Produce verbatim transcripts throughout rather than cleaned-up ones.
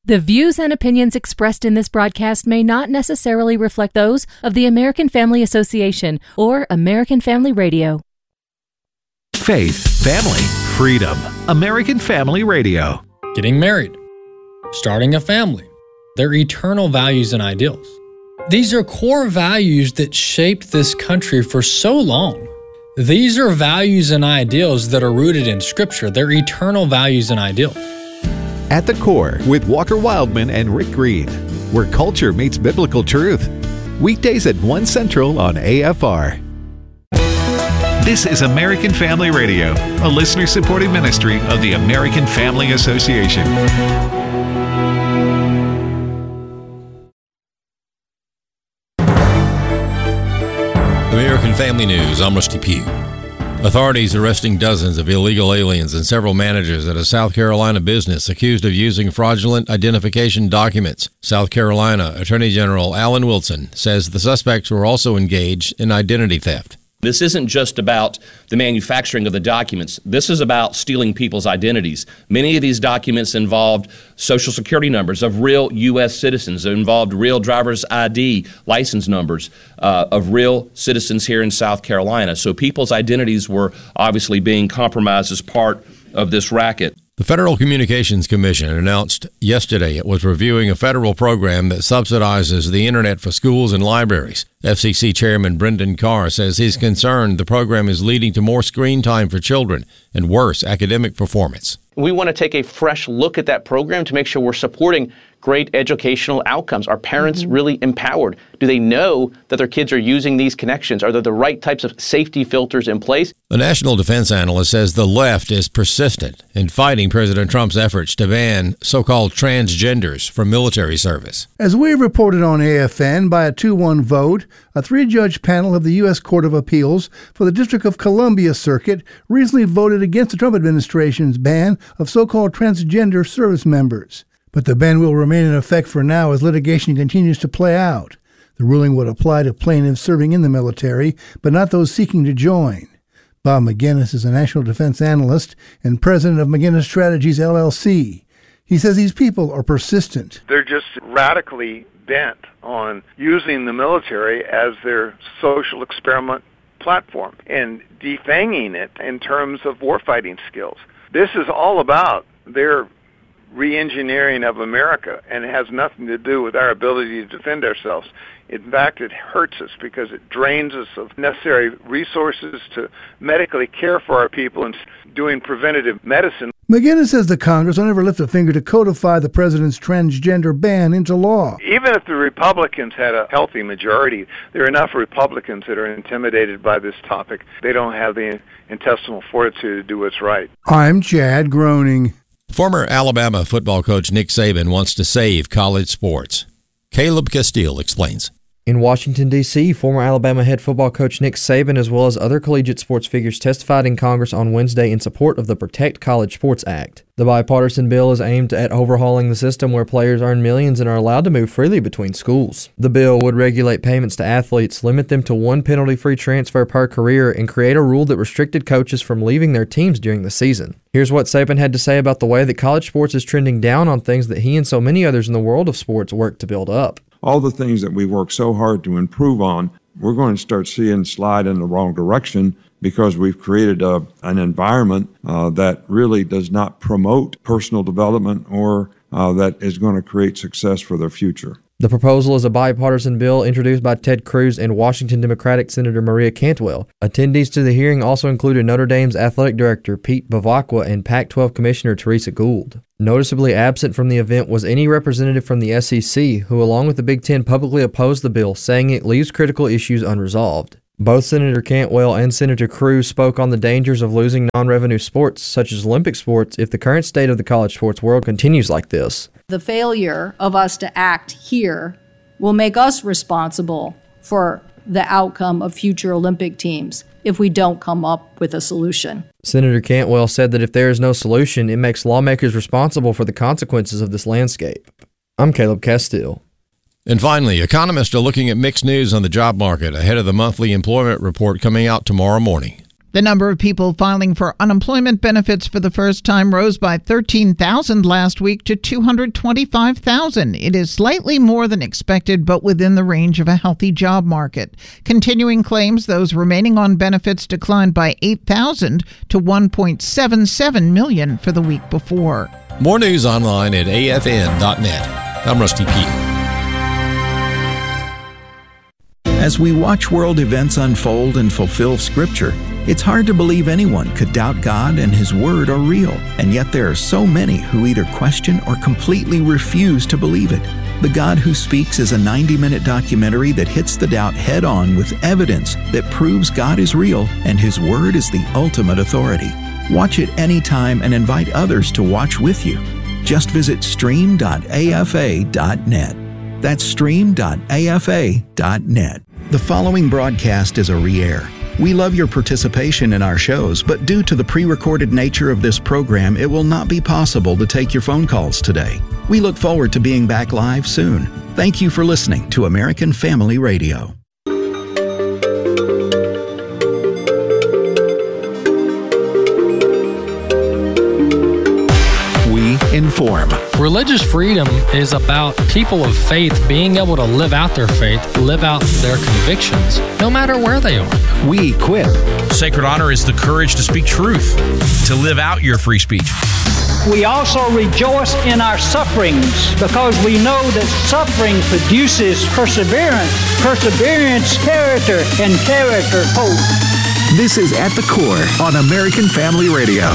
The views and opinions expressed in this broadcast may not necessarily reflect those of the American Family Association or American Family Radio. Faith, family, freedom. American Family Radio. Getting married, starting a family, their eternal values and ideals. These are core values that shaped this country for so long. These are values and ideals that are rooted in Scripture. They're eternal values and ideals. At the Core with Walker Wildman and Rick Green, where culture meets biblical truth. Weekdays at one Central on A F R. This is American Family Radio, a listener-supported ministry of the American Family Association. American Family News, I'm Rusty Pugh. Authorities arresting dozens of illegal aliens and several managers at a South Carolina business accused of using fraudulent identification documents. South Carolina Attorney General Alan Wilson says the suspects were also engaged in identity theft. This isn't just about the manufacturing of the documents. This is about stealing people's identities. Many of these documents involved social security numbers of real U S citizens. It involved real driver's I D license numbers uh, of real citizens here in South Carolina. So people's identities were obviously being compromised as part of this racket. The Federal Communications Commission announced yesterday it was reviewing a federal program that subsidizes the internet for schools and libraries. F C C Chairman Brendan Carr says he's concerned the program is leading to more screen time for children and worse academic performance. We want to take a fresh look at that program to make sure we're supporting great educational outcomes. Are parents mm-hmm. really empowered? Do they know that their kids are using these connections? Are there the right types of safety filters in place? The National Defense Analyst says the left is persistent in fighting President Trump's efforts to ban so-called transgenders from military service. As we reported on A F N, by a two one vote, a three-judge panel of the U S Court of Appeals for the District of Columbia Circuit recently voted against the Trump administration's ban of so-called transgender service members. But the ban will remain in effect for now as litigation continues to play out. The ruling would apply to plaintiffs serving in the military, but not those seeking to join. Bob McGinnis is a national defense analyst and president of McGinnis Strategies, L L C. He says these people are persistent. They're just radically bent on using the military as their social experiment platform and defanging it in terms of warfighting skills. This is all about their re-engineering of America, and it has nothing to do with our ability to defend ourselves. In fact, it hurts us because it drains us of necessary resources to medically care for our people and doing preventative medicine. McGinnis says the Congress will never lift a finger to codify the president's transgender ban into law. Even if the Republicans had a healthy majority, there are enough Republicans that are intimidated by this topic. They don't have the intestinal fortitude to do what's right. I'm Chad Groening. Former Alabama football coach Nick Saban wants to save college sports. Caleb Castile explains. In Washington, D C, former Alabama head football coach Nick Saban, as well as other collegiate sports figures, testified in Congress on Wednesday in support of the Protect College Sports Act. The bipartisan bill is aimed at overhauling the system where players earn millions and are allowed to move freely between schools. The bill would regulate payments to athletes, limit them to one penalty-free transfer per career, and create a rule that restricted coaches from leaving their teams during the season. Here's what Saban had to say about the way that college sports is trending down on things that he and so many others in the world of sports work to build up. All the things that we work so hard to improve on, we're going to start seeing slide in the wrong direction because we've created a, an environment uh, that really does not promote personal development or uh, that is going to create success for their future. The proposal is a bipartisan bill introduced by Ted Cruz and Washington Democratic Senator Maria Cantwell. Attendees to the hearing also included Notre Dame's athletic director Pete Bavacqua and Pac twelve Commissioner Teresa Gould. Noticeably absent from the event was any representative from the S E C, who along with the Big Ten publicly opposed the bill, saying it leaves critical issues unresolved. Both Senator Cantwell and Senator Cruz spoke on the dangers of losing non-revenue sports, such as Olympic sports, if the current state of the college sports world continues like this. The failure of us to act here will make us responsible for the outcome of future Olympic teams if we don't come up with a solution. Senator Cantwell said that if there is no solution, it makes lawmakers responsible for the consequences of this landscape. I'm Caleb Castile. And finally, economists are looking at mixed news on the job market ahead of the monthly employment report coming out tomorrow morning. The number of people filing for unemployment benefits for the first time rose by thirteen thousand last week to two hundred twenty-five thousand. It is slightly more than expected, but within the range of a healthy job market. Continuing claims, those remaining on benefits declined by eight thousand to one point seven seven million for the week before. More news online at A F N dot net. I'm Rusty Pugh. As we watch world events unfold and fulfill Scripture, it's hard to believe anyone could doubt God and His Word are real, and yet there are so many who either question or completely refuse to believe it. The God Who Speaks is a ninety-minute documentary that hits the doubt head-on with evidence that proves God is real and His Word is the ultimate authority. Watch it anytime and invite others to watch with you. Just visit stream dot A F A dot net. That's stream dot A F A dot net. The following broadcast is a re-air. We love your participation in our shows, but due to the pre-recorded nature of this program, it will not be possible to take your phone calls today. We look forward to being back live soon. Thank you for listening to American Family Radio. We inform. Religious freedom is about people of faith being able to live out their faith, live out their convictions, no matter where they are. We equip. Sacred honor is the courage to speak truth, to live out your free speech. We also rejoice in our sufferings because we know that suffering produces perseverance, perseverance, character, and character, hope. This is At the Core on American Family Radio.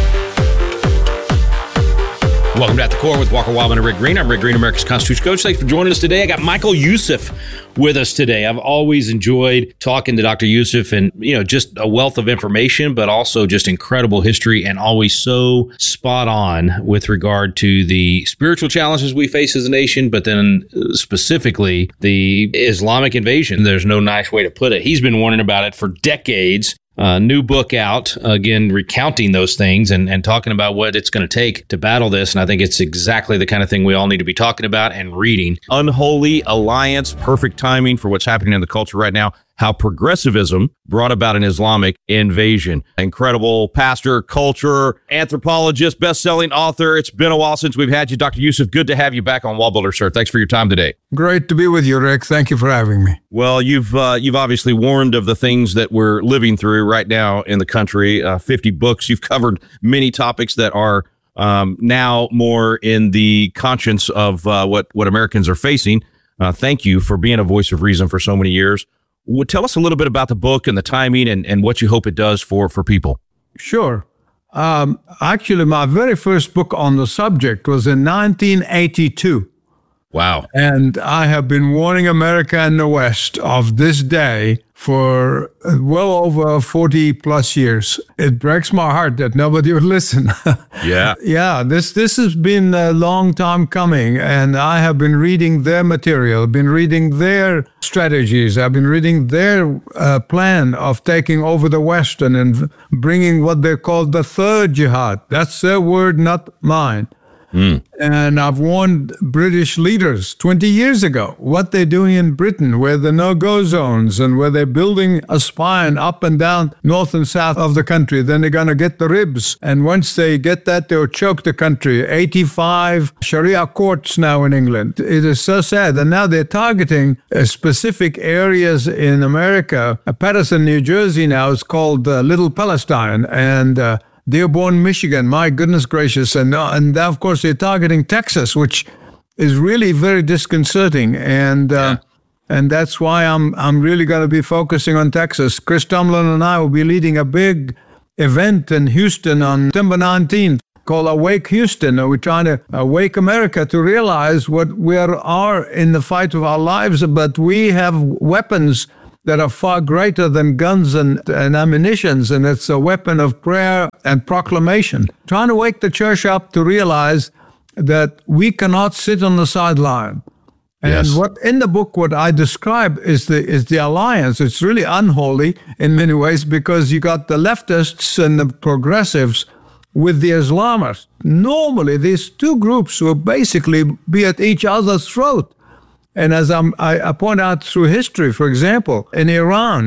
Welcome to At the Core with Walker Wildman and Rick Green. I'm Rick Green, America's Constitution Coach. Thanks for joining us today. I got Michael Youssef with us today. I've always enjoyed talking to Doctor Youssef, and, you know, just a wealth of information, but also just incredible history and always so spot on with regard to the spiritual challenges we face as a nation, but then specifically the Islamic invasion. There's no nice way to put it. He's been warning about it for decades. Uh, new book out, again, recounting those things and, and talking about what it's going to take to battle this. And I think it's exactly the kind of thing we all need to be talking about and reading. Unholy Alliance, perfect timing for what's happening in the culture right now. How progressivism brought about an Islamic invasion. Incredible pastor, culture, anthropologist, best-selling author. It's been a while since we've had you, Doctor Youssef. Good to have you back on Wallbuilder, sir. Thanks for your time today. Great to be with you, Rick. Thank you for having me. Well, you've uh, you've obviously warned of the things that we're living through right now in the country. Uh, fifty books. You've covered many topics that are um, now more in the conscience of uh, what what Americans are facing. Uh, thank you for being a voice of reason for so many years. Well, tell us a little bit about the book and the timing and, and what you hope it does for, for people. Sure. Um, actually, my very first book on the subject was in nineteen eighty-two. Wow. And I have been warning America and the West of this day for well over forty plus years. It breaks my heart that nobody would listen. Yeah. Yeah, this this has been a long time coming, and I have been reading their material, been reading their strategies. I've been reading their uh, plan of taking over the West and, and bringing what they call the third jihad. That's their word, not mine. Mm. And I've warned British leaders twenty years ago what they're doing in Britain, where the no-go zones and where they're building a spine up and down north and south of the country. Then they're going to get the ribs. And once they get that, they'll choke the country. eighty-five Sharia courts now in England. It is so sad. And now they're targeting uh, specific areas in America. Uh, Patterson, New Jersey now is called uh, Little Palestine. And uh, Dearborn, Michigan, my goodness gracious. And, uh, and of course, they're targeting Texas, which is really very disconcerting. And uh, yeah. and that's why I'm I'm really going to be focusing on Texas. Chris Tomlin and I will be leading a big event in Houston on September nineteenth called Awake Houston. We're trying to awake America to realize what we are in the fight of our lives, but we have weapons that are far greater than guns and, and ammunitions, and it's a weapon of prayer and proclamation. Trying to wake the church up to realize that we cannot sit on the sideline. And yes. what in the book, what I describe is the is the alliance. It's really unholy in many ways because you got the leftists and the progressives with the Islamists. Normally, these two groups will basically be at each other's throat. And as I'm, I, I point out through history, for example, in Iran,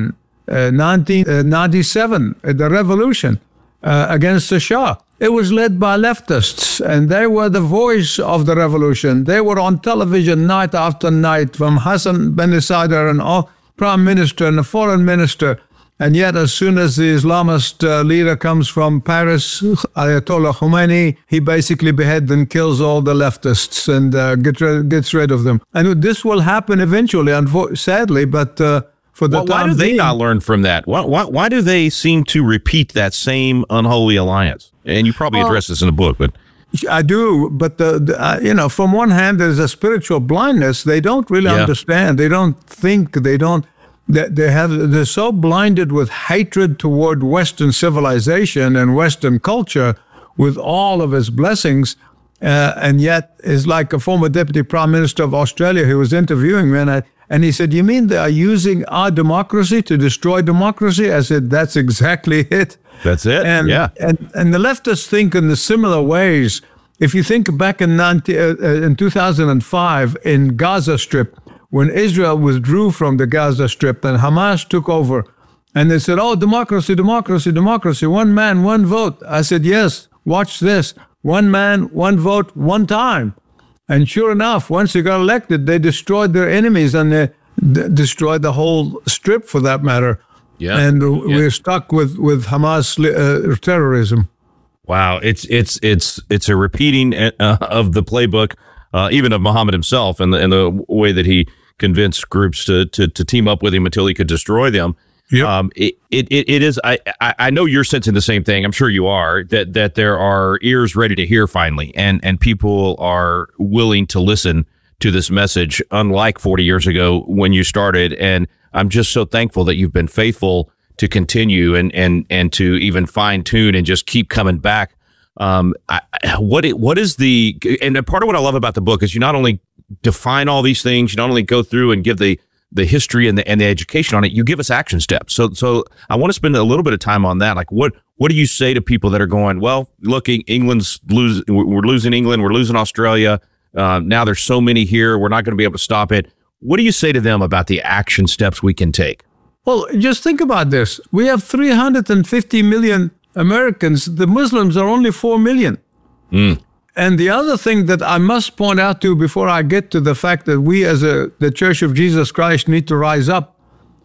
uh, nineteen ninety-seven, uh, the revolution uh, against the Shah. It was led by leftists, and they were the voice of the revolution. They were on television night after night, from Hassan Benessader and all prime minister and the foreign minister. And yet, as soon as the Islamist uh, leader comes from Paris, Ayatollah Khomeini, he basically beheads and kills all the leftists and uh, get rid, gets rid of them. And this will happen eventually, unfo- sadly, but uh, for the well, time why do they being, not learn from that? Why, why, why do they seem to repeat that same unholy alliance? And you probably well, address this in the book, but... I do, but the, the uh, you know, from one hand, there's a spiritual blindness. They don't really yeah. understand. They don't think. They don't. They, they have. They're so blinded with hatred toward Western civilization and Western culture, with all of its blessings, uh, and yet is like a former deputy prime minister of Australia who was interviewing me, and I, and he said, "You mean they are using our democracy to destroy democracy?" I said, "That's exactly it." That's it. And, yeah. And and the leftists think in the similar ways. If you think back in ninety, uh, in two thousand five in Gaza Strip, when Israel withdrew from the Gaza Strip and Hamas took over, and they said, "Oh, democracy, democracy, democracy, one man, one vote." I said, "Yes, watch this. One man, one vote, one time." And sure enough, once they got elected, they destroyed their enemies and they d- destroyed the whole strip, for that matter. Yeah. And yeah. we're stuck with, with Hamas uh, terrorism. Wow. It's it's it's it's a repeating uh, of the playbook, uh, even of Muhammad himself, and the, and the way that he convinced groups to, to, to team up with him until he could destroy them. Yep. Um, it, it, it is, I, I know you're sensing the same thing. I'm sure you are, that, that there are ears ready to hear finally, and, and people are willing to listen to this message, unlike forty years ago when you started. And I'm just so thankful that you've been faithful to continue and, and, and to even fine tune and just keep coming back. Um, I, what, it, what is the, and part of what I love about the book is you not only define all these things, you not only go through and give the, the history and the, and the education on it, you give us action steps. So, so I want to spend a little bit of time on that. Like, what, what do you say to people that are going, well, look, England's lose, we're losing England, we're losing Australia. Uh, now there's so many here, we're not going to be able to stop it. What do you say to them about the action steps we can take? Well, just think about this. We have three hundred fifty million Americans. The Muslims are only four million. Mm. And the other thing that I must point out to before I get to the fact that we as a the Church of Jesus Christ need to rise up,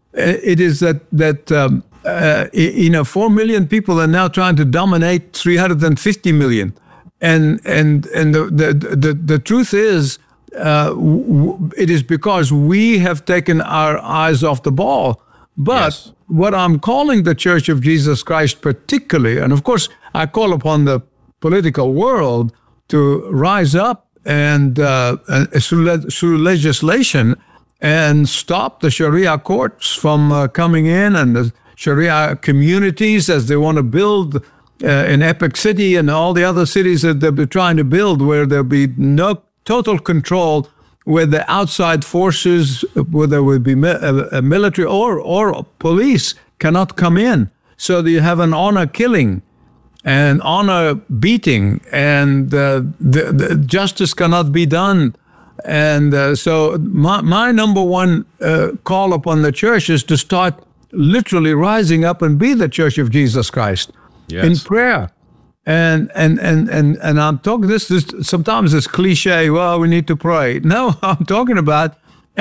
it is that, that um, uh, you know, four million people are now trying to dominate three hundred fifty million. And and and the the, the, the truth is, uh, w- it is because we have taken our eyes off the ball. But yes. What I'm calling the Church of Jesus Christ particularly, and of course I call upon the political world to rise up and uh, through, le- through legislation and stop the Sharia courts from uh, coming in, and the Sharia communities as they want to build uh, in Epic City and all the other cities that they're trying to build, where there'll be no total control, where the outside forces, whether it would be a military or, or police, cannot come in. So that you have an honor killing and honor beating, and uh, the, the justice cannot be done. And uh, so my, my number one uh, call upon the church is to start literally rising up and be the Church of Jesus Christ yes. in prayer. And and and and and I'm talking this, this sometimes it's cliche, well, we need to pray. No, I'm talking about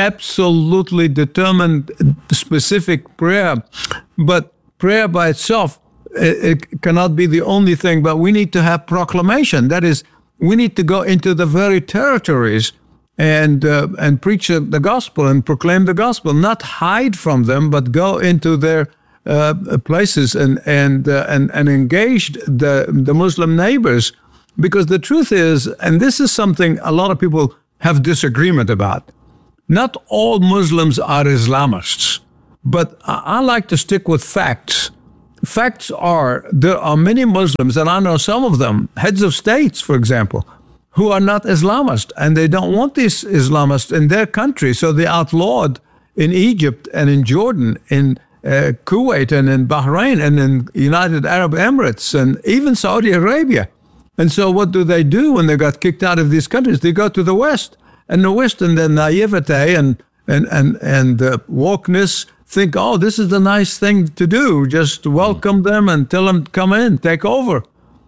absolutely determined, specific prayer. But prayer by itself, it, it cannot be the only thing, but we need to have proclamation. That is, we need to go into the very territories and uh, and preach the gospel and proclaim the gospel, not hide from them, but go into their Uh, places and and uh, and and engaged the the Muslim neighbors, because the truth is, and this is something a lot of people have disagreement about, not all Muslims are Islamists, but I, I like to stick with facts. Facts are there are many Muslims, and I know some of them, heads of states, for example, who are not Islamist, and they don't want these Islamists in their country, so they outlawed in Egypt and in Jordan, in Uh, Kuwait and in Bahrain and in United Arab Emirates and even Saudi Arabia. And so what do they do when they got kicked out of these countries? They go to the West. And the West and their naivete and and and, and uh, wokeness think, oh, this is the nice thing to do. Just welcome them and tell them, come in, take over.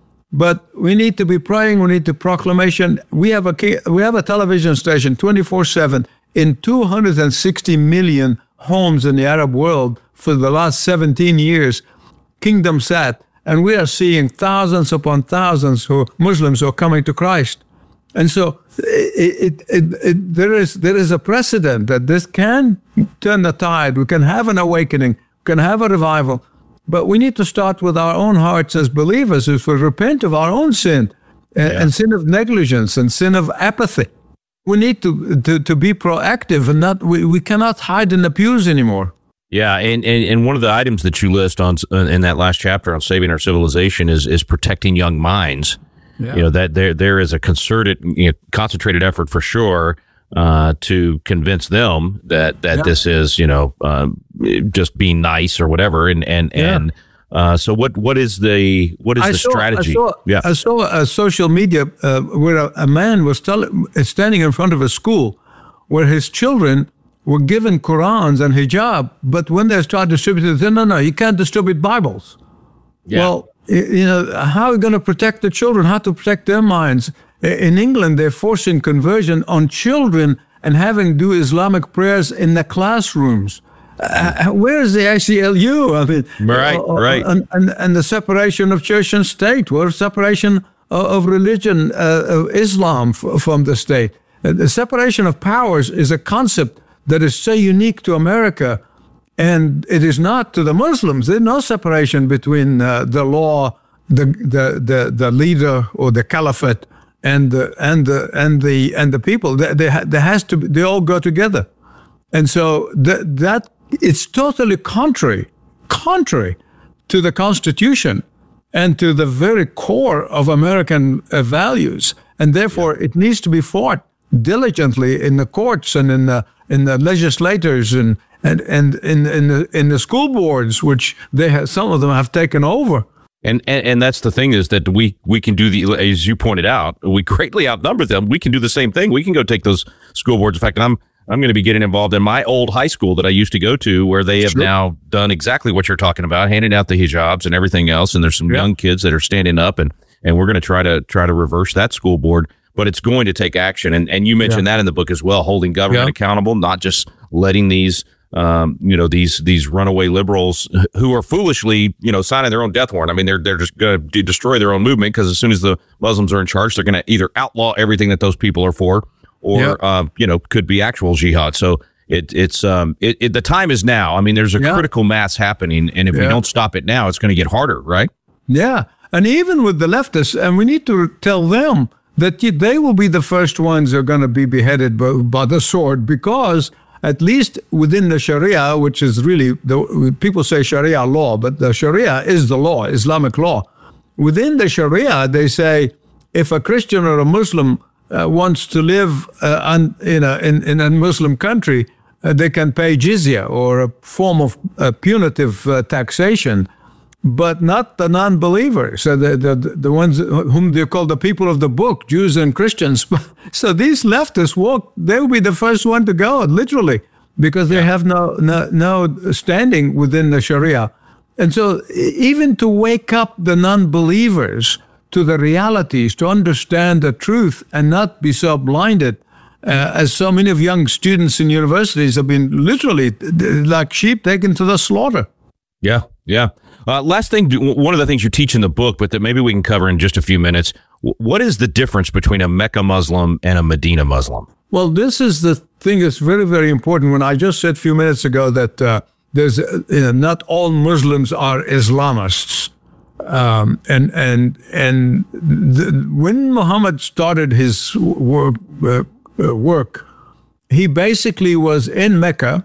But we need to be praying. We need to proclamation. We have a we have a television station twenty-four seven in two hundred sixty million homes in the Arab world for the last seventeen years, Kingdom Sat, and we are seeing thousands upon thousands who Muslims who are coming to Christ. And so it, it, it, it, there is there is a precedent that this can turn the tide. We can have an awakening, we can have a revival. But we need to start with our own hearts as believers, if we repent of our own sin and, yeah. and sin of negligence and sin of apathy. We need to, to, to be proactive, and not we, we cannot hide in the pews anymore. Yeah, and, and, and one of the items that you list on in that last chapter on saving our civilization is is protecting young minds. Yeah. You know, that there there is a concerted, you know, concentrated effort for sure uh, to convince them that that yeah. this is, you know, um, just being nice or whatever. And and yeah. and uh, so what what is the what is I the saw, strategy? I saw, yeah, I saw a social media uh, where a, a man was tell, standing in front of a school where his children were given Qurans and hijab, but when they started distributing, they said, no, no, you can't distribute Bibles. Yeah. Well, you know, how are we going to protect the children? How to protect their minds? In England, they're forcing conversion on children and having do Islamic prayers in the classrooms. Uh, where is the A C L U? I mean, right, uh, right, and, and and the separation of church and state, or separation of, of religion, uh, of Islam f- from the state. Uh, the separation of powers is a concept that is so unique to America, and it is not to the Muslims. There's no separation between uh, the law, the, the the the leader or the caliphate, and the and the and the and the people. They, they ha- there has to be, they all go together, and so that that it's totally contrary, contrary to the Constitution and to the very core of American uh, values, and therefore it needs to be fought diligently in the courts and in the in the legislators and and and in in the in the school boards, which they have, some of them have taken over. And, and and that's the thing, is that we we can do the, as you pointed out, we greatly outnumber them. We can do the same thing. We can go take those school boards. In fact, I'm I'm going to be getting involved in my old high school that I used to go to, where they have sure. now done exactly what you're talking about, handing out the hijabs and everything else. And there's some yeah. young kids that are standing up, and and we're going to try to try to reverse that school board. But it's going to take action. And and you mentioned yeah. that in the book as well, holding government yeah. accountable, not just letting these um, you know, these these runaway liberals who are foolishly, you know, signing their own death warrant. I mean, they're they're just going to destroy their own movement, because as soon as the Muslims are in charge, they're going to either outlaw everything that those people are for, or yeah. uh, you know, could be actual jihad. So it it's um it, it the time is now. I mean, there's a yeah. critical mass happening, and if yeah. we don't stop it now, it's going to get harder, right? Yeah, and even with the leftists, and we need to tell them that they will be the first ones who are going to be beheaded by, by the sword, because at least within the Sharia, which is really, the people say Sharia law, but the Sharia is the law, Islamic law. Within the Sharia, they say if a Christian or a Muslim uh, wants to live uh, un, in, a, in, in a Muslim country, uh, they can pay jizya, or a form of uh, punitive uh, taxation, but not the non-believers, so the, the the ones whom they call the people of the book, Jews and Christians. So these leftists walk; they will be the first one to go, literally, because they yeah. have no, no no standing within the Sharia. And so, even to wake up the non-believers to the realities, to understand the truth, and not be so blinded, uh, as so many of young students in universities have been literally like sheep taken to the slaughter. Yeah, yeah. Uh, last thing, one of the things you teach in the book, but that maybe we can cover in just a few minutes, what is the difference between a Mecca Muslim and a Medina Muslim? Well, this is the thing that's very, very important. When I just said a few minutes ago that uh, there's uh, you know, not all Muslims are Islamists. Um, and and and the, when Muhammad started his work, uh, work, he basically was in Mecca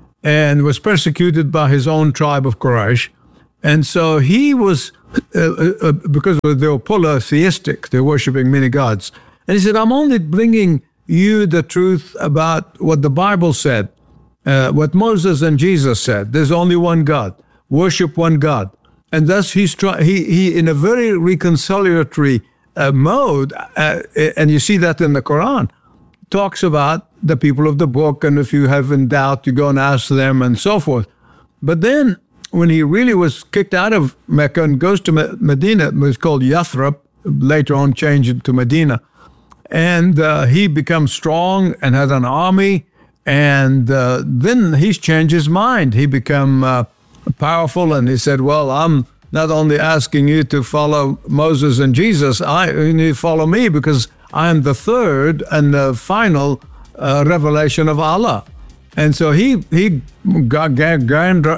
and was persecuted by his own tribe of Quraysh. And so he was, uh, uh, because they were polytheistic, they're worshiping many gods. And he said, I'm only bringing you the truth about what the Bible said, uh, what Moses and Jesus said. There's only one God. Worship one God. And thus he's try- he, he, in a very reconciliatory uh, mode, uh, and you see that in the Quran, talks about the people of the book, and if you have in doubt, you go and ask them, and so forth. But then when he really was kicked out of Mecca and goes to Medina, it was called Yathrib, later on changed to Medina. And uh, he becomes strong and has an army. And uh, then he's changed his mind. He became uh, powerful, and he said, well, I'm not only asking you to follow Moses and Jesus, I you need to follow me because I am the third and the final uh, revelation of Allah. And so he he garnered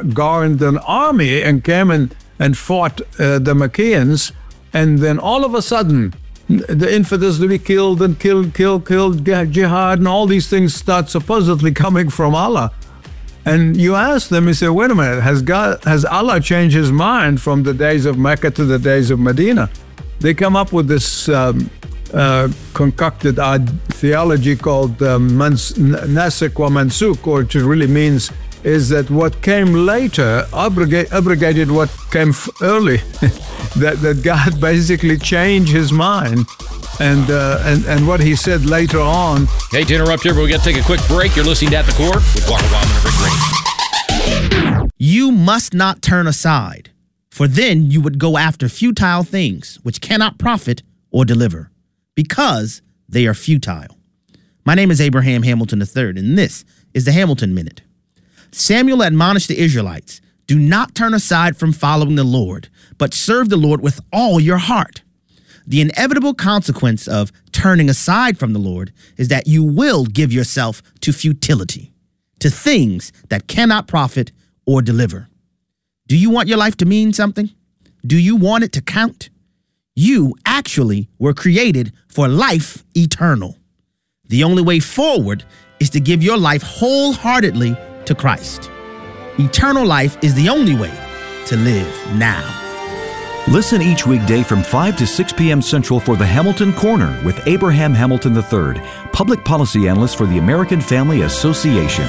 an army and came and, and fought uh, the Maccaeans. And then all of a sudden, the infidels to be killed and killed, killed, killed, jihad, and all these things start supposedly coming from Allah. And you ask them, you say, wait a minute, has God, has Allah changed his mind from the days of Mecca to the days of Medina? They come up with this um, uh, concocted uh, theology called um, Nasikh wa Mansukh, which really means is that what came later abrogate, abrogated what came f- early. that, that God basically changed his mind. And, uh, and and what he said later on. Hey, to interrupt here, but we got to take a quick break. You're listening to At the Core with Walker Wildman and Rick Green. You must not turn aside, for then you would go after futile things which cannot profit or deliver, because they are futile. My name is Abraham Hamilton the third, and this is the Hamilton Minute. Samuel admonished the Israelites, do not turn aside from following the Lord, but serve the Lord with all your heart. The inevitable consequence of turning aside from the Lord is that you will give yourself to futility, to things that cannot profit or deliver. Do you want your life to mean something? Do you want it to count? You actually were created for life eternal. The only way forward is to give your life wholeheartedly to Christ. Eternal life is the only way to live now. Listen each weekday from five to six p.m. Central for the Hamilton Corner with Abraham Hamilton the third, Public Policy Analyst for the American Family Association.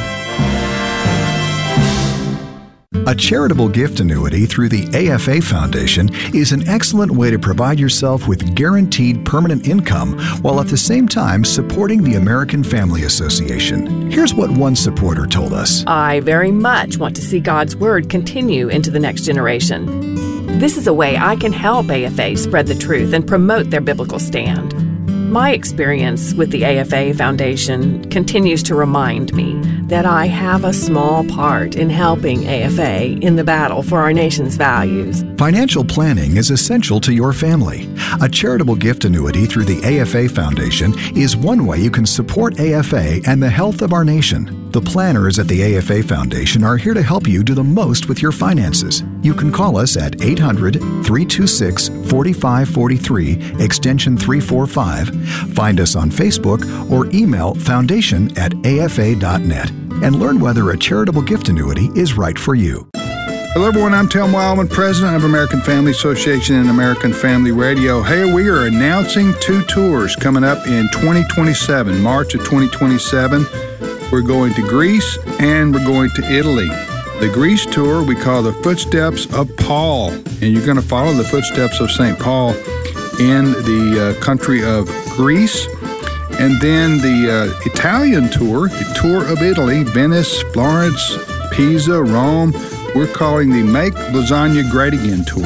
A charitable gift annuity through the A F A Foundation is an excellent way to provide yourself with guaranteed permanent income while at the same time supporting the American Family Association. Here's what one supporter told us. I very much want to see God's Word continue into the next generation. This is a way I can help A F A spread the truth and promote their biblical stand. My experience with the A F A Foundation continues to remind me that I have a small part in helping A F A in the battle for our nation's values. Financial planning is essential to your family. A charitable gift annuity through the A F A Foundation is one way you can support A F A and the health of our nation. The planners at the A F A Foundation are here to help you do the most with your finances. You can call us at eight hundred, three two six, four five four three, extension three four five. Find us on Facebook or email foundation at A F A dot net and learn whether a charitable gift annuity is right for you. Hello, everyone. I'm Tim Wildman, president of American Family Association and American Family Radio. Hey, we are announcing two tours coming up in twenty twenty-seven, March of twenty twenty-seven. We're going to Greece and we're going to Italy. The Greece tour we call the Footsteps of Paul, and you're going to follow the footsteps of Saint Paul in the uh, country of Greece. And then the uh, Italian tour, the tour of Italy, Venice, Florence, Pisa, Rome. We're calling the Make Lasagna Great Again tour.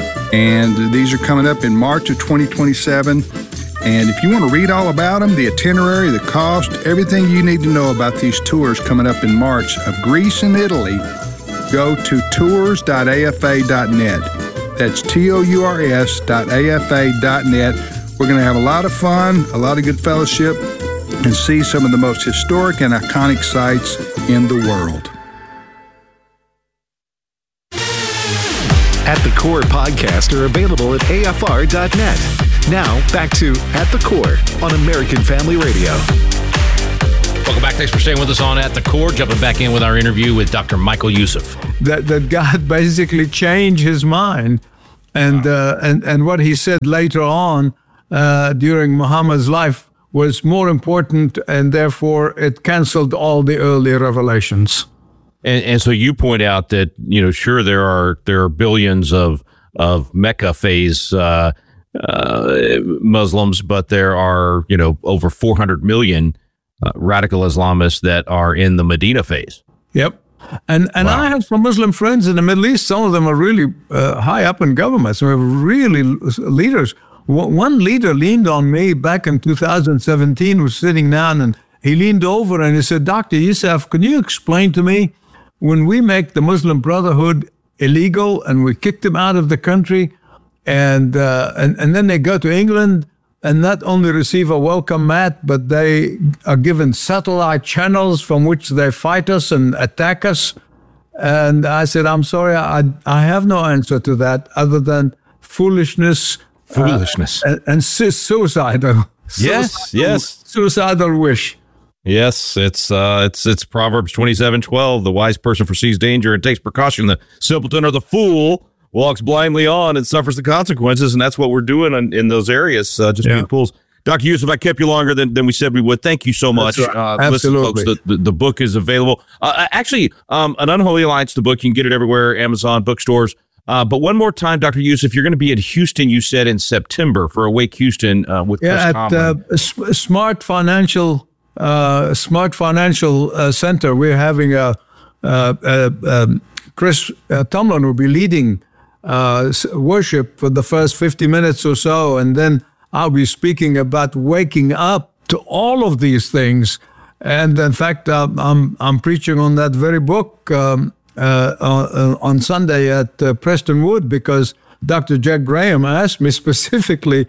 And these are coming up in March of twenty twenty-seven. And if you want to read all about them, the itinerary, the cost, everything you need to know about these tours coming up in March of Greece and Italy, go to tours dot A F A dot net. That's T O U R S dot A F A dot net. We're going to have a lot of fun, a lot of good fellowship, and see some of the most historic and iconic sites in the world. At the Core podcasts are available at A F R dot net. Now, back to At the Core on American Family Radio. Welcome back. Thanks for staying with us on At the Core. Jumping back in with our interview with Doctor Michael Youssef. That that God basically changed his mind, and uh, and and what he said later on uh, during Muhammad's life was more important, and therefore it canceled all the early revelations. And, and so you point out that, you know, sure, there are there are billions of of Mecca phase uh, uh, Muslims, but there are, you know, over four hundred million uh, radical Islamists that are in the Medina phase. Yep. And and wow. I have some Muslim friends in the Middle East. Some of them are really uh, high up in government. Some are really leaders. One leader leaned on me back in two thousand seventeen, was sitting down, and he leaned over and he said, Doctor Youssef, can you explain to me, when we make the Muslim Brotherhood illegal and we kick them out of the country, and uh, and, and then they go to England and not only receive a welcome mat, but they are given satellite channels from which they fight us and attack us. And I said, I'm sorry, I, I have no answer to that other than foolishness, Foolishness. Uh, and, and suicidal. Yes, suicidal, yes. Suicidal wish. Yes, it's uh, it's it's Proverbs twenty-seven twelve. The wise person foresees danger and takes precaution. The simpleton or the fool walks blindly on and suffers the consequences. And that's what we're doing in, in those areas, uh, just yeah. being fools. Doctor Youssef, I kept you longer than, than we said we would. Thank you so much. Right. Uh, Absolutely. Listen, folks, the, the, the book is available. Uh, actually, um, An Unholy Alliance, the book, you can get it everywhere, Amazon, bookstores. Uh, but one more time, Doctor Youssef, you're going to be in Houston, you said, in September for Awake Houston uh, with yeah, Chris at uh, S- Smart Financial uh, Smart Financial uh, Center. We're having a uh, uh, um, Chris uh, Tomlin will be leading uh, worship for the first fifty minutes or so, and then I'll be speaking about waking up to all of these things. And in fact, uh, I'm I'm preaching on that very book. Um, Uh, uh, on Sunday at uh, Preston Wood, because Doctor Jack Graham asked me specifically,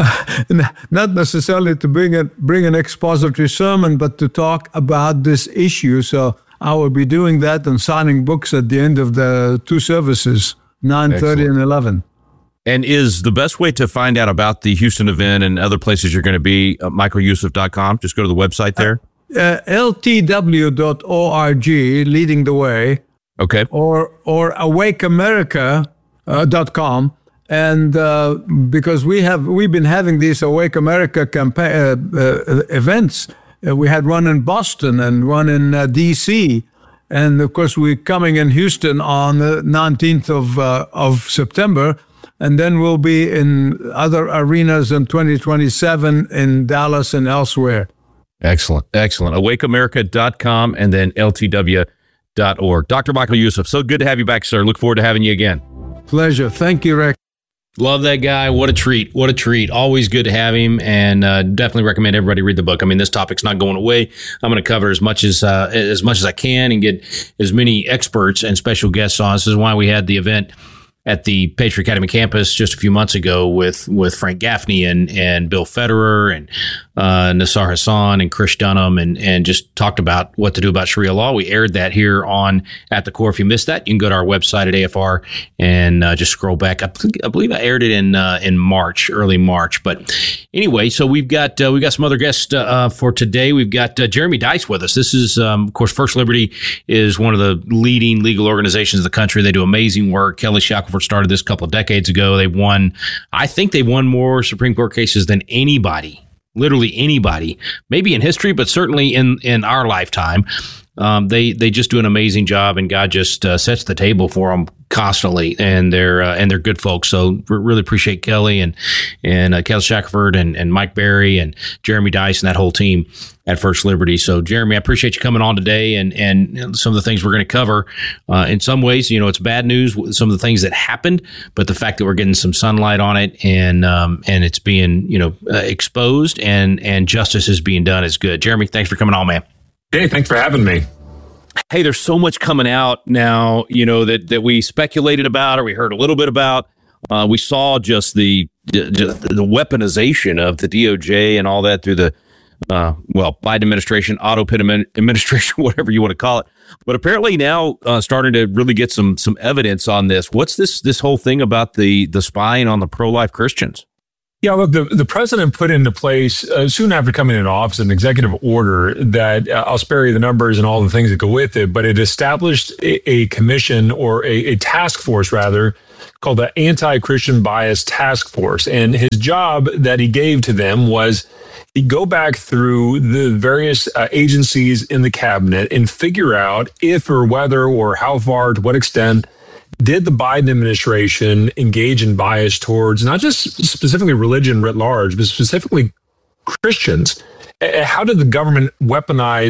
not necessarily to bring a, bring an expository sermon, but to talk about this issue. So I will be doing that and signing books at the end of the two services, nine thirty and eleven. And is the best way to find out about the Houston event and other places you're going to be uh, michael youssef dot com? Just go to the website there? Uh, L T W dot org, leading the way. Okay. Or or awake america dot com, uh, and uh, because we have we've been having these Awake America campaign uh, uh, events. Uh, we had one in Boston and one in uh, D C, and of course we're coming in Houston on the nineteenth of uh, of September, and then we'll be in other arenas in twenty twenty-seven in Dallas and elsewhere. Excellent, excellent. awake america dot com and then L T W dot org. Doctor Michael Youssef, so good to have you back, sir. Look forward to having you again. Pleasure. Thank you, Rick. Love that guy. What a treat. What a treat. Always good to have him, and uh, definitely recommend everybody read the book. I mean, this topic's not going away. I'm going to cover as much as uh, as much as I can and get as many experts and special guests on. This is why we had the event at the Patriot Academy campus just a few months ago with with Frank Gaffney and and Bill Federer and uh, Nassar Hassan and Chris Dunham, and and just talked about what to do about Sharia law. We aired that here on At the Core. If you missed that, you can go to our website at A F R and uh, just scroll back. I, I believe I aired it in uh, in March, early March. But anyway, so we've got uh, we've got some other guests uh, for today. We've got uh, Jeremy Dys with us. This is, um, of course, First Liberty is one of the leading legal organizations in the country. They do amazing work. Kelly Shackelford started this a couple of decades ago. They've won, I think they've won more Supreme Court cases than anybody. Literally anybody, maybe in history, but certainly in, in our lifetime. Um, they they just do an amazing job, and God just uh, sets the table for them constantly, and they're uh, and they're good folks. So we really appreciate Kelly and and uh, Kelly Shackelford and, and Mike Berry and Jeremy Dys and that whole team at First Liberty. So Jeremy, I appreciate you coming on today, and and some of the things we're going to cover. Uh, in some ways, you know, it's bad news, some of the things that happened, but the fact that we're getting some sunlight on it, and um, and it's being, you know, uh, exposed, and and justice is being done is good. Jeremy, thanks for coming on, man. Hey, thanks for having me. Hey, there's so much coming out now, you know, that, that we speculated about or we heard a little bit about. Uh, we saw just the, the the weaponization of the D O J and all that through the, uh, well, Biden administration, auto pit administration, whatever you want to call it. But apparently now uh, starting to really get some some evidence on this. What's this this whole thing about the the spying on the pro-life Christians? Yeah, look, the, the president put into place uh, soon after coming into office an executive order that uh, I'll spare you the numbers and all the things that go with it, but it established a, a commission or a, a task force, rather, called the Anti-Christian Bias Task Force. And his job that he gave to them was he'd go back through the various uh, agencies in the cabinet and figure out if or whether or how far, to what extent, did the Biden administration engage in bias towards not just specifically religion writ large, but specifically Christians? How did the government weaponize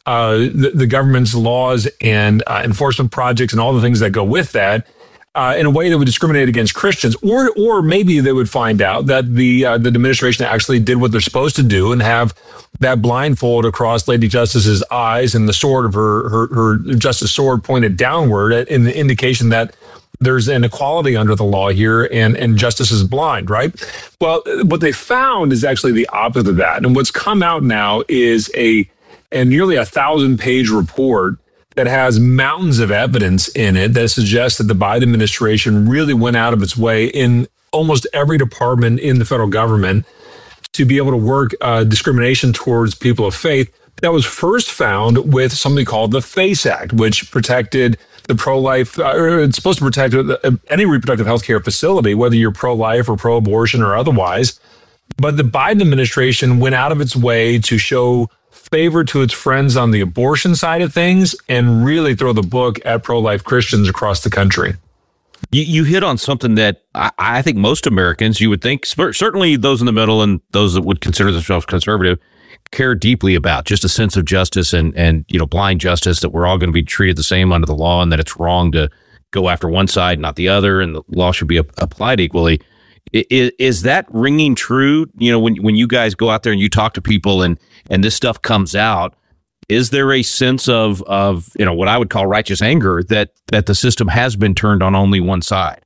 uh, the, the government's laws and uh, enforcement projects and all the things that go with that uh, in a way that would discriminate against Christians, or or maybe they would find out that the uh, the administration actually did what they're supposed to do and have that blindfold across Lady Justice's eyes and the sword of her her, her justice sword pointed downward in the indication that there's an equality under the law here, and, and justice is blind, right? Well, what they found is actually the opposite of that. And what's come out now is a, a nearly a thousand page report that has mountains of evidence in it that suggests that the Biden administration really went out of its way in almost every department in the federal government to be able to work uh, discrimination towards people of faith. That was first found with something called the FACE Act, which protected the pro-life, uh, or it's supposed to protect any reproductive health care facility, whether you're pro-life or pro-abortion or otherwise. But the Biden administration went out of its way to show favor to its friends on the abortion side of things and really throw the book at pro-life Christians across the country. You, you hit on something that I, I think most Americans, you would think, certainly those in the middle and those that would consider themselves conservative, care deeply about, just a sense of justice and, and, you know, blind justice, that we're all going to be treated the same under the law and that it's wrong to go after one side, not the other, and the law should be applied equally. Is, is that ringing true? You know, when, when you guys go out there and you talk to people and, and this stuff comes out, is there a sense of, of, you know, what I would call righteous anger that, that the system has been turned on only one side?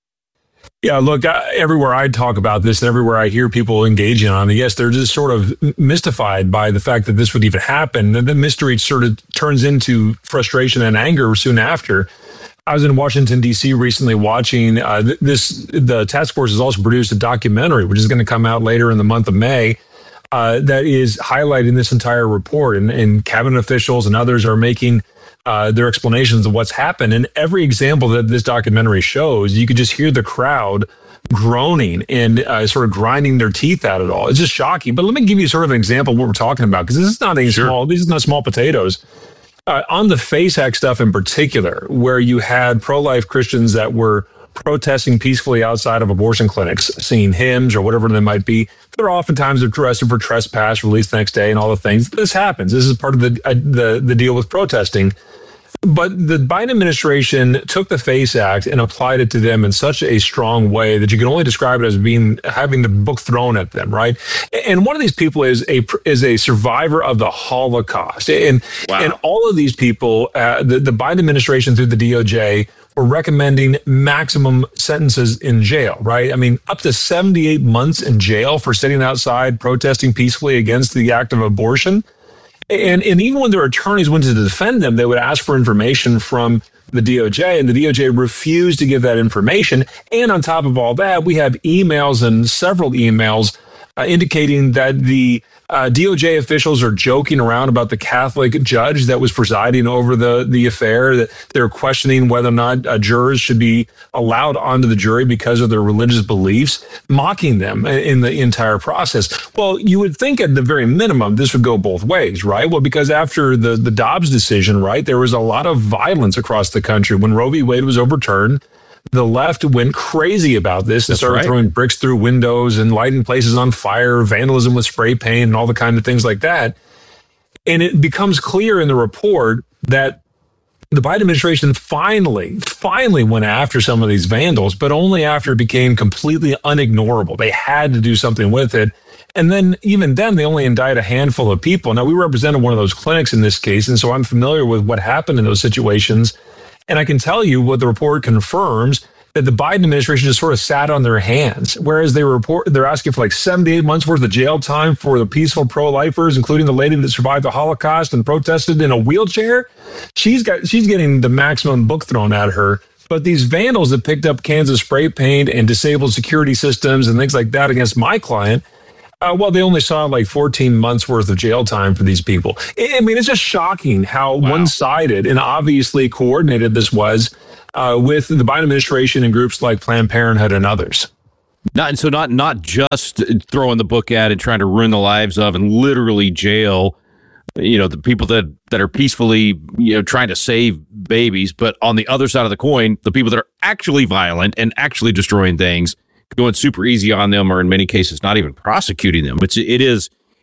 Yeah, look, uh, everywhere I talk about this and everywhere I hear people engaging on it, yes, they're just sort of mystified by the fact that this would even happen. And the mystery sort of turns into frustration and anger soon after. I was in Washington, D C recently watching uh, this. The task force has also produced a documentary, which is going to come out later in the month of May, uh, that is highlighting this entire report. And, and cabinet officials and others are making Uh, their explanations of what's happened. And every example that this documentary shows, you could just hear the crowd groaning and uh, sort of grinding their teeth at it all. It's just shocking. But let me give you sort of an example of what we're talking about, because this is not any sure. small, these are not small potatoes. Uh, on the FACE Act stuff in particular, where you had pro-life Christians that were protesting peacefully outside of abortion clinics, singing hymns or whatever they might be, they're oftentimes arrested for trespass, released the next day, and all the things. This happens. This is part of the uh, the the deal with protesting. But the Biden administration took the FACE Act and applied it to them in such a strong way that you can only describe it as being having the book thrown at them, right? And one of these people is a is a survivor of the Holocaust, and wow. and all of these people, uh, the the Biden administration through the D O J were recommending maximum sentences in jail, right? I mean, up to seventy-eight months in jail for sitting outside protesting peacefully against the act of abortion. And, and even when their attorneys went to defend them, they would ask for information from the D O J, and the D O J refused to give that information. And on top of all that, we have emails and several emails uh, indicating that the uh, D O J officials are joking around about the Catholic judge that was presiding over the, the affair, that they're questioning whether or not uh, jurors should be allowed onto the jury because of their religious beliefs, mocking them in the entire process. Well, you would think at the very minimum, this would go both ways, right? Well, because after the, the Dobbs decision, right, there was a lot of violence across the country. When Roe v. Wade was overturned, the left went crazy about this and That's started right. throwing bricks through windows and lighting places on fire, vandalism with spray paint and all the kind of things like that. And it becomes clear in the report that the Biden administration finally, finally went after some of these vandals, but only after it became completely unignorable. They had to do something with it. And then even then, they only indict a handful of people. Now, we represented one of those clinics in this case, and so I'm familiar with what happened in those situations. And I can tell you what the report confirms, that the Biden administration just sort of sat on their hands, whereas they report they're asking for like seventy-eight months worth of jail time for the peaceful pro-lifers, including the lady that survived the Holocaust and protested in a wheelchair. She's got she's getting the maximum book thrown at her. But these vandals that picked up cans of spray paint and disabled security systems and things like that against my client, Uh, well, they only saw like fourteen months worth of jail time for these people. I mean, it's just shocking how wow. one-sided and obviously coordinated this was uh, with the Biden administration and groups like Planned Parenthood and others. Not and so not not just throwing the book at and trying to ruin the lives of and literally jail, you know, the people that that are peacefully, you know, trying to save babies, but on the other side of the coin, the people that are actually violent and actually destroying things, going super easy on them, or in many cases not even prosecuting them. It's it is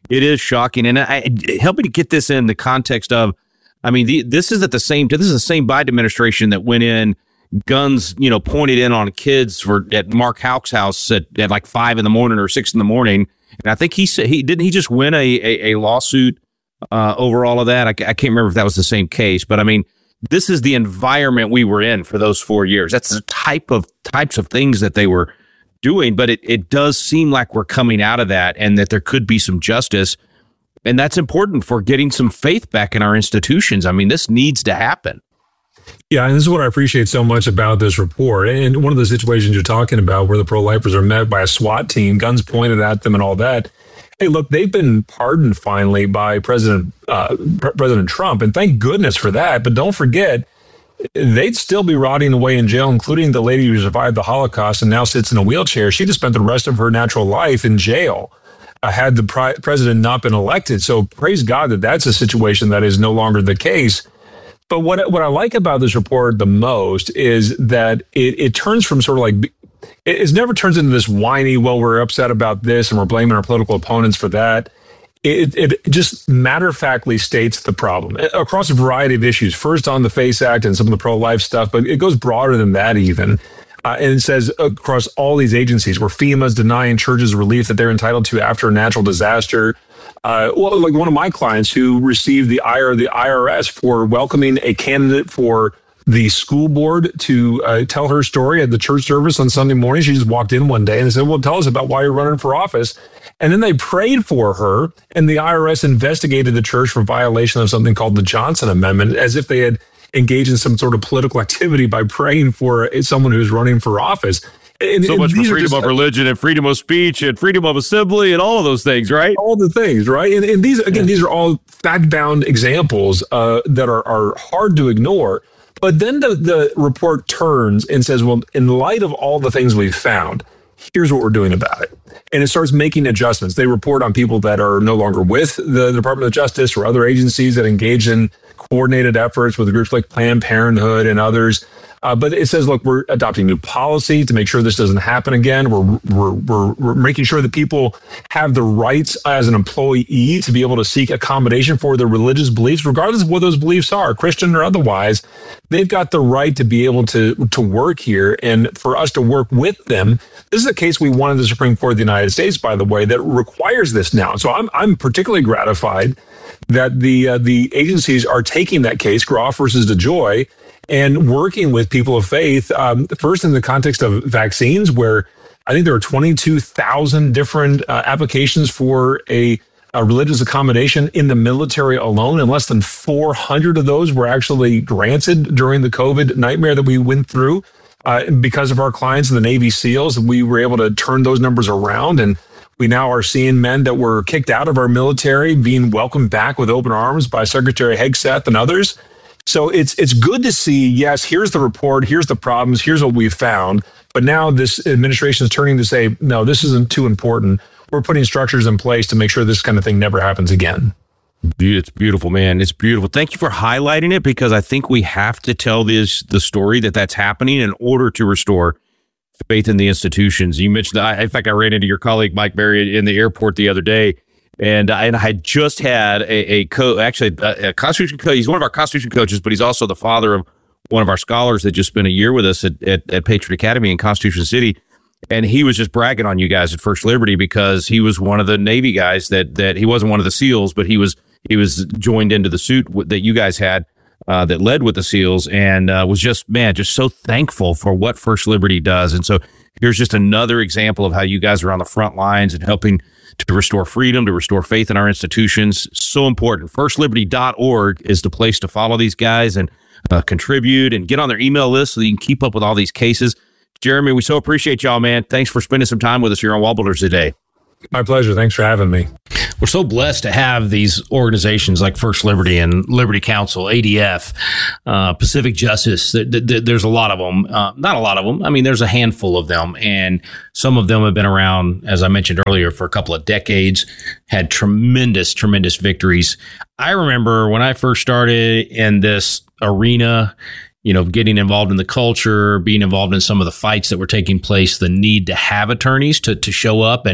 it is shocking. And I, help me to get this in the context of, I mean, the, this is at the same, this is the same Biden administration that went in, guns, you know, pointed in on kids for at Mark Houck's house at, at like five in the morning or six in the morning. And I think he said, he didn't he just win a, a, a lawsuit uh, over all of that? I, I can't remember if that was the same case, but I mean, this is the environment we were in for those four years. That's the type of types of things that they were doing. But it, it does seem like we're coming out of that and that there could be some justice. And that's important for getting some faith back in our institutions. I mean, this needs to happen. Yeah, and this is what I appreciate so much about this report. And one of the situations you're talking about where the pro-lifers are met by a SWAT team, guns pointed at them and all that. Hey, look, they've been pardoned finally by President uh, President Trump, and thank goodness for that. But don't forget, they'd still be rotting away in jail, including the lady who survived the Holocaust and now sits in a wheelchair. She just spent the rest of her natural life in jail uh, had the pri- president not been elected. So praise God that that's a situation that is no longer the case. But what what I like about this report the most is that it, it turns from sort of like, it, it never turns into this whiny, well, we're upset about this and we're blaming our political opponents for that. It, it just matter-of-factly states the problem across a variety of issues. First on the FACE Act and some of the pro-life stuff, but it goes broader than that even. Uh, and it says across all these agencies where FEMA's denying churches relief that they're entitled to after a natural disaster. Uh, well, like one of my clients who received the I R, the I R S for welcoming a candidate for the school board to uh, tell her story at the church service on Sunday morning. She just walked in one day and they said, well, tell us about why you're running for office. And then they prayed for her, and the I R S investigated the church for violation of something called the Johnson Amendment, as if they had engaged in some sort of political activity by praying for someone who's running for office. And, so and much for freedom just, of religion and freedom of speech and freedom of assembly and all of those things, right? All the things, right? And, and these, again, yeah. these are all fact-bound examples uh, that are, are hard to ignore. But then the, the report turns and says, well, in light of all the things we've found, here's what we're doing about it. And it starts making adjustments. They report on people that are no longer with the Department of Justice or other agencies that engage in coordinated efforts with groups like Planned Parenthood and others. Uh, but it says, look, we're adopting new policy to make sure this doesn't happen again. We're, we're, we're, we're making sure that people have the rights as an employee to be able to seek accommodation for their religious beliefs, regardless of what those beliefs are, Christian or otherwise. They've got the right to be able to, to work here and for us to work with them. This is a case we won in the Supreme Court of the United States, by the way, that requires this now. So I'm, I'm particularly gratified that the, uh, the agencies are taking that case, Groff versus DeJoy, and working with people of faith, um, first in the context of vaccines, where I think there are twenty-two thousand different uh, applications for a, a religious accommodation in the military alone, and less than four hundred of those were actually granted during the COVID nightmare that we went through. Uh, because of our clients in the Navy SEALs, we were able to turn those numbers around, and we now are seeing men that were kicked out of our military being welcomed back with open arms by Secretary Hegseth and others. So it's it's good to see, yes, here's the report, here's the problems, here's what we've found. But now this administration is turning to say, no, this isn't too important. We're putting structures in place to make sure this kind of thing never happens again. It's beautiful, man. It's beautiful. Thank you for highlighting it, because I think we have to tell this the story that that's happening in order to restore faith in the institutions. You mentioned, I, in fact, I ran into your colleague, Mike Berry, in the airport the other day. And, and I had just had a, a co actually a, a Constitution coach. He's one of our Constitution coaches, but he's also the father of one of our scholars that just spent a year with us at, at, at Patriot Academy in Constitution City. And he was just bragging on you guys at First Liberty because he was one of the Navy guys that that he wasn't one of the SEALs, but he was he was joined into the suit that you guys had uh, that led with the SEALs, and uh, was just, man, just so thankful for what First Liberty does. And so here's just another example of how you guys are on the front lines and helping to restore freedom, to restore faith in our institutions. So important. first liberty dot org is the place to follow these guys and uh, contribute and get on their email list so that you can keep up with all these cases. Jeremy, we so appreciate y'all, man. Thanks for spending some time with us here on Wallbuilders today. My pleasure. Thanks for having me. We're so blessed to have these organizations like First Liberty and Liberty Counsel, A D F, uh, Pacific Justice. There's a lot of them. Uh, not a lot of them. I mean, there's a handful of them. And some of them have been around, as I mentioned earlier, for a couple of decades, had tremendous, tremendous victories. I remember when I first started in this arena, you know, getting involved in the culture, being involved in some of the fights that were taking place, the need to have attorneys to, to show up and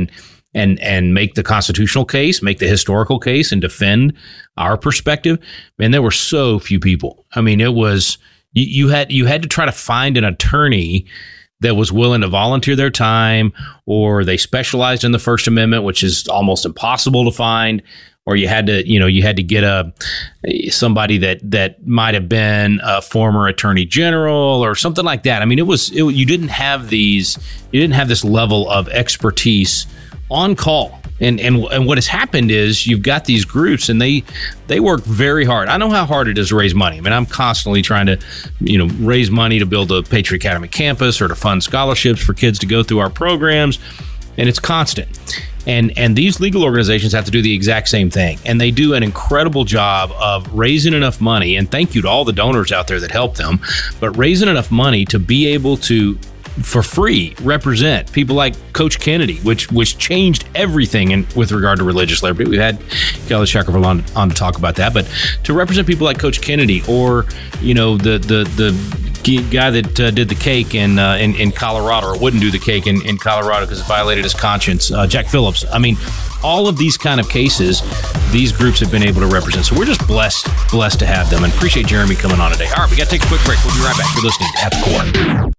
and and make the constitutional case, make the historical case, and defend our perspective. Man, there were so few people. I mean, it was you, you had you had to try to find an attorney that was willing to volunteer their time, or they specialized in the First Amendment, which is almost impossible to find. Or you had to, you know, you had to get a somebody that that might have been a former attorney general or something like that. I mean, it was it, you didn't have these, you didn't have this level of expertise on call. And and and what has happened is you've got these groups, and they they work very hard. I know how hard it is to raise money. I mean, I'm constantly trying to, you know, raise money to build a Patriot Academy campus or to fund scholarships for kids to go through our programs, and it's constant. And and these legal organizations have to do the exact same thing. And they do an incredible job of raising enough money. And thank you to all the donors out there that help them. But raising enough money to be able to, for free, represent people like Coach Kennedy, which which changed everything in, with regard to religious liberty. We've had Kelly Shackelford on, on to talk about that. But to represent people like Coach Kennedy, or, you know, the the the guy that uh, did the cake in, uh, in in Colorado, or wouldn't do the cake in, in Colorado because it violated his conscience, uh, Jack Phillips. I mean, all of these kind of cases, these groups have been able to represent. So we're just blessed, blessed to have them, and appreciate Jeremy coming on today. All right, we got to take a quick break. We'll be right back. You're listening to At the Core.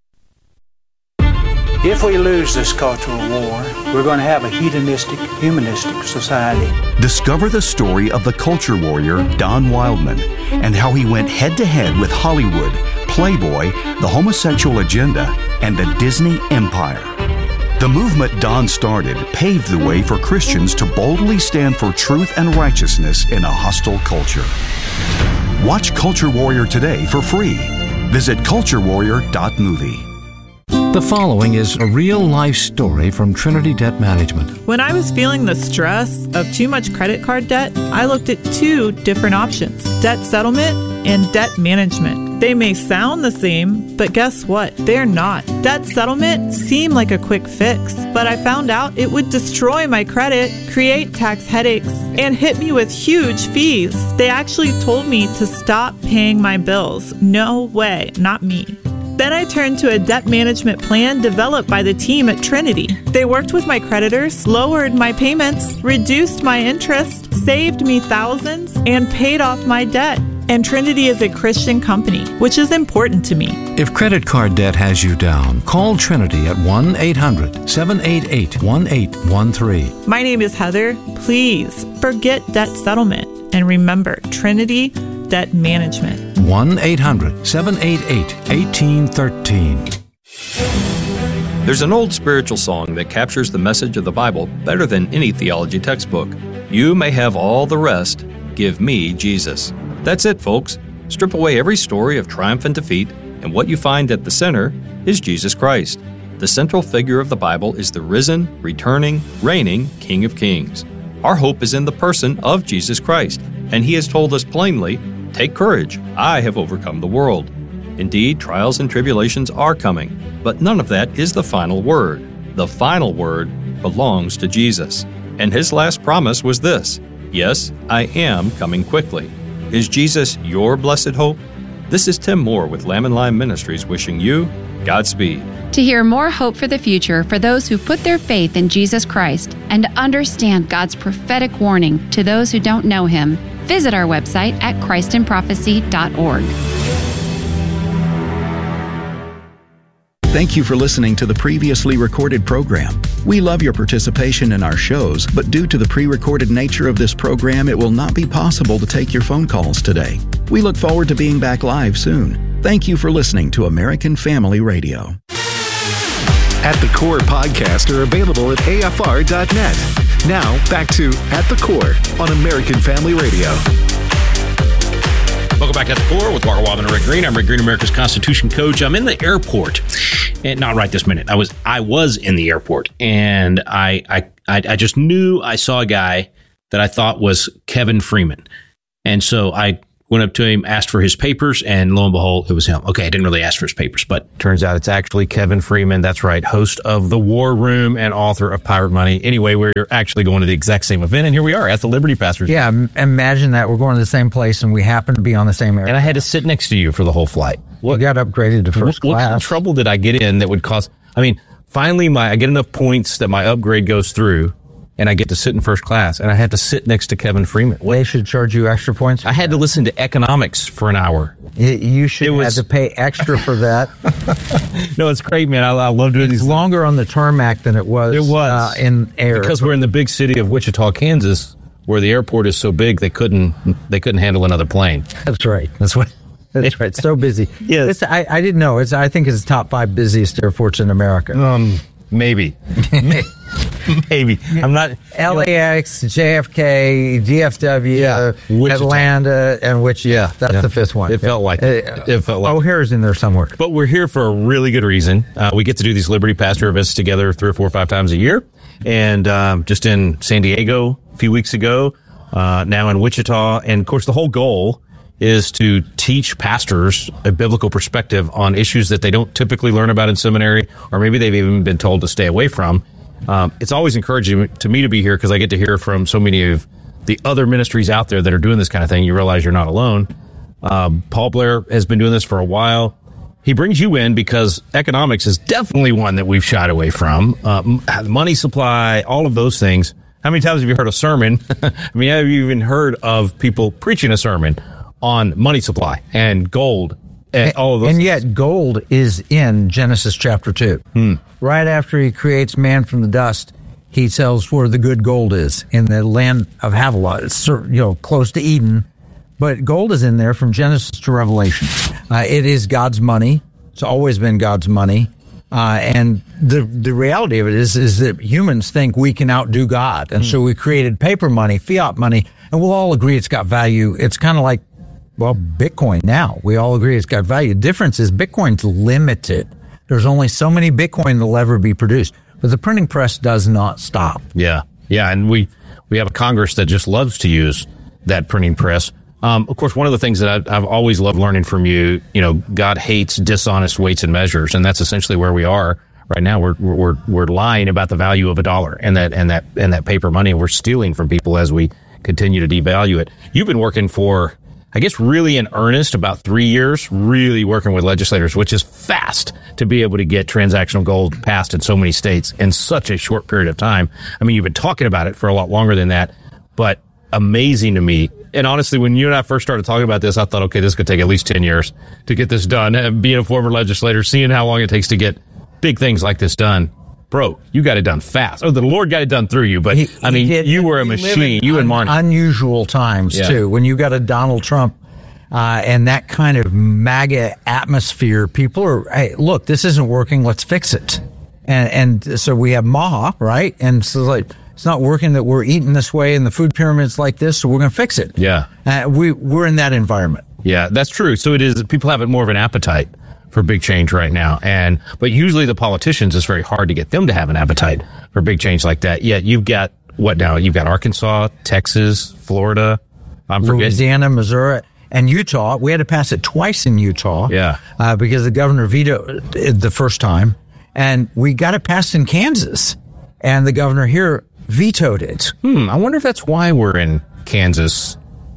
If we lose this cultural war, we're going to have a hedonistic, humanistic society. Discover the story of the culture warrior Don Wildman and how he went head-to-head with Hollywood, Playboy, the homosexual agenda, and the Disney empire. The movement Don started paved the way for Christians to boldly stand for truth and righteousness in a hostile culture. Watch Culture Warrior today for free. Visit culture warrior dot movie. The following is a real-life story from Trinity Debt Management. When I was feeling the stress of too much credit card debt, I looked at two different options: debt settlement and debt management. They may sound the same, but guess what? They're not. Debt settlement seemed like a quick fix, but I found out it would destroy my credit, create tax headaches, and hit me with huge fees. They actually told me to stop paying my bills. No way, not me. Then I turned to a debt management plan developed by the team at Trinity. They worked with my creditors, lowered my payments, reduced my interest, saved me thousands, and paid off my debt. And Trinity is a Christian company, which is important to me. If credit card debt has you down, call Trinity at one eight hundred seven eight eight one eight one three. My name is Heather. Please forget debt settlement and remember Trinity Debt Management. one eight hundred seven eight eight one eight one three. There's an old spiritual song that captures the message of the Bible better than any theology textbook. You may have all the rest, give me Jesus. That's it, folks. Strip away every story of triumph and defeat, and what you find at the center is Jesus Christ. The central figure of the Bible is the risen, returning, reigning King of Kings. Our hope is in the person of Jesus Christ, and He has told us plainly, take courage, I have overcome the world. Indeed, trials and tribulations are coming, but none of that is the final word. The final word belongs to Jesus. And His last promise was this: yes, I am coming quickly. Is Jesus your blessed hope? This is Tim Moore with Lamb and Lion Ministries wishing you Godspeed. To hear more hope for the future for those who put their faith in Jesus Christ and to understand God's prophetic warning to those who don't know Him, visit our website at christ in prophecy dot org. Thank you for listening to the previously recorded program. We love your participation in our shows, but due to the pre-recorded nature of this program, it will not be possible to take your phone calls today. We look forward to being back live soon. Thank you for listening to American Family Radio. At the Core podcasts are available at A F R dot net. Now, back to At the Core on American Family Radio. Welcome back to The Core with Walker Wildman and Rick Green. I'm Rick Green, America's Constitution coach. I'm in the airport, and not right this minute. I was I was in the airport, and I I I just knew I saw a guy that I thought was Kevin Freeman, and so I went up to him, asked for his papers, and lo and behold, it was him. Okay, I didn't really ask for his papers, but turns out it's actually Kevin Freeman. That's right, host of The War Room and author of Pirate Money. Anyway, we're actually going to the exact same event, and here we are at the Liberty Pastors. Yeah, imagine that. We're going to the same place, and we happen to be on the same air. And I had to sit next to you for the whole flight. What, you got upgraded to first what, class. What kind of trouble did I get in that would cause... I mean, finally, my I get enough points that my upgrade goes through, and I get to sit in first class, and I had to sit next to Kevin Freeman. They should charge you extra points? I had to listen to economics for an hour. You should It have was- to pay extra for that. No, it's great, man. I, I love doing It's these. longer on the tarmac than it was, It was. Uh, in air. Because we're in the big city of Wichita, Kansas, where the airport is so big they couldn't they couldn't handle another plane. That's right. That's what. That's right. It's so busy. Yes. It's, I, I didn't know. It's. I think it's top five busiest airports in America. Um, maybe. Maybe. I'm not. L A X, J F K, D F W, Yeah. Wichita. Atlanta, and which. Yeah, that's Yeah. the fifth one. It felt like it. Uh, It felt like O'Hare's in there somewhere. But we're here for a really good reason. Uh, we get to do these Liberty Pastor events together three or four or five times a year. And um, just in San Diego a few weeks ago, uh, now in Wichita. And, of course, the whole goal is to teach pastors a biblical perspective on issues that they don't typically learn about in seminary, or maybe they've even been told to stay away from. Um, it's always encouraging to me to be here because I get to hear from so many of the other ministries out there that are doing this kind of thing. You realize you're not alone. Um, Paul Blair has been doing this for a while. He brings you in because economics is definitely one that we've shied away from. Uh, money supply, all of those things. How many times have you heard a sermon? I mean, have you even heard of people preaching a sermon on money supply and gold and all of those And things? yet, gold is in Genesis chapter two. Hmm. Right after he creates man from the dust, he tells where the good gold is in the land of Havilah. It's, you know, close to Eden. But gold is in there from Genesis to Revelation. Uh, it is God's money. It's always been God's money. Uh, and the the reality of it is is that humans think we can outdo God. And so we created paper money, fiat money, and we'll all agree it's got value. It's kind of like, well, Bitcoin now. We all agree it's got value. The difference is Bitcoin's limited. There's only so many Bitcoin that'll ever be produced. But the printing press does not stop. Yeah, yeah, and we we have a Congress that just loves to use that printing press. Um, of course, one of the things that I've, I've always loved learning from you, you know, God hates dishonest weights and measures, and that's essentially where we are right now. We're we're we're lying about the value of a dollar and that and that and that paper money. We're stealing from people as we continue to devalue it. You've been working for, I guess, really in earnest about three years, really working with legislators, which is fast to be able to get transactional gold passed in so many states in such a short period of time. I mean, you've been talking about it for a lot longer than that, but amazing to me. And honestly, when you and I first started talking about this, I thought, okay, this could take at least ten years to get this done. And being a former legislator, seeing how long it takes to get big things like this done. Bro, you got it done fast. Oh, the Lord got it done through you. But, He- I mean, he did- you were a we live machine. in You and un- Marnie. Unusual times, Yeah. too. When you got a Donald Trump uh, and that kind of MAGA atmosphere, people are, hey, look, this isn't working. Let's fix it. And, and so we have Maha, right? And so like, it's not working that we're eating this way and the food pyramid's like this, so we're going to fix it. Yeah. Uh, we, we're in that environment. Yeah, that's true. So it is, people have more of an appetite for big change right now. And, but usually the politicians, it's very hard to get them to have an appetite for big change like that. Yet you've got, what now? You've got Arkansas, Texas, Florida. I'm forgetting. Louisiana, Missouri, and Utah. We had to pass it twice in Utah. Yeah. Uh, because the governor vetoed it the first time. And we got it passed in Kansas. And the governor here vetoed it. Hmm. I wonder if that's why we're in Kansas.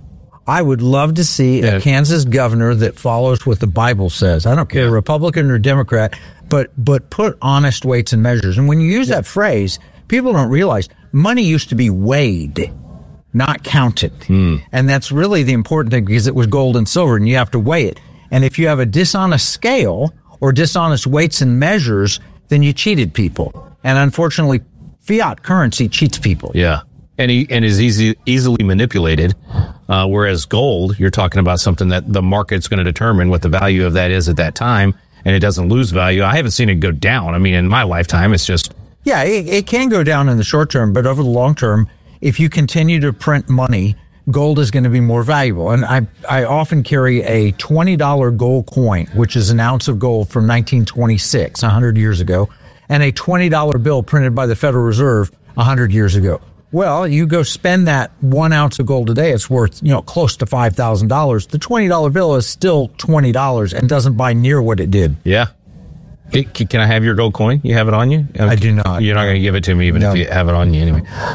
I would love to see Yeah. a Kansas governor that follows what the Bible says. I don't care, Republican or Democrat, but but put honest weights and measures. And when you use that phrase, people don't realize money used to be weighed, not counted. Hmm. And that's really the important thing because it was gold and silver and you have to weigh it. And if you have a dishonest scale or dishonest weights and measures, then you cheated people. And unfortunately, fiat currency cheats people. Yeah. And he, and is easy, easily manipulated. Uh, whereas gold, you're talking about something that the market's going to determine what the value of that is at that time, and it doesn't lose value. I haven't seen it go down. I mean, in my lifetime, it's just. Yeah, it, it can go down in the short term, but over the long term, if you continue to print money, gold is going to be more valuable. And I, I often carry a twenty dollar gold coin, which is an ounce of gold from nineteen twenty-six, one hundred years ago, and a twenty dollar bill printed by the Federal Reserve one hundred years ago. Well, you go spend that one ounce of gold today, it's worth, you know, close to five thousand dollars. The twenty dollar bill is still twenty dollars and doesn't buy near what it did. Yeah. Can, can I have your gold coin? You have it on you? I do not. You're not going to give it to me even No. if you have it on you anyway.